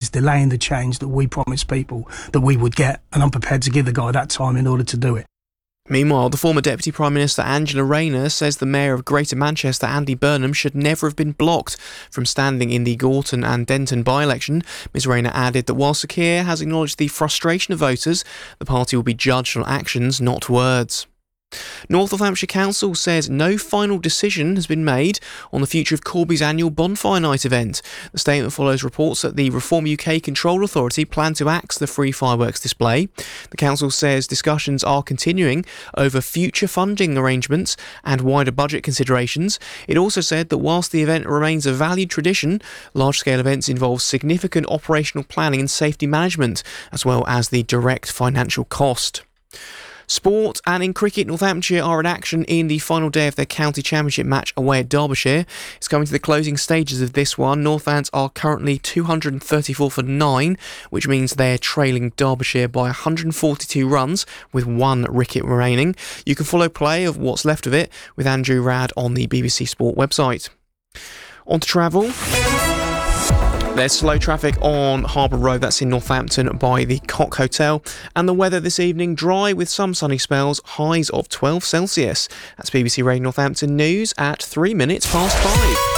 is delaying the change that we promised people that we would get, and I'm prepared to give the guy that time in order to do it. Meanwhile, the former Deputy Prime Minister Angela Rayner says the Mayor of Greater Manchester, Andy Burnham, should never have been blocked from standing in the Gorton and Denton by-election. Ms Rayner added that while Sir Keir has acknowledged the frustration of voters, the party will be judged on actions, not words. North Northamptonshire Council says no final decision has been made on the future of Corby's annual Bonfire Night event. The statement follows reports that the Reform UK Control Authority plan to axe the free fireworks display. The council says discussions are continuing over future funding arrangements and wider budget considerations. It also said that whilst the event remains a valued tradition, large-scale events involve significant operational planning and safety management, as well as the direct financial cost. Sport, and in cricket, Northamptonshire are in action in the final day of their county championship match away at Derbyshire. It's coming to the closing stages of this one. Northants are currently 234 for 9, which means they're trailing Derbyshire by 142 runs with 1 wicket remaining. You can follow play of what's left of it with Andrew Rad on the BBC Sport website. On to travel. There's slow traffic on Harbour Road, that's in Northampton by the Cock Hotel. And the weather this evening, dry with some sunny spells, highs of 12 Celsius. That's BBC Radio Northampton News at 3 minutes past 5.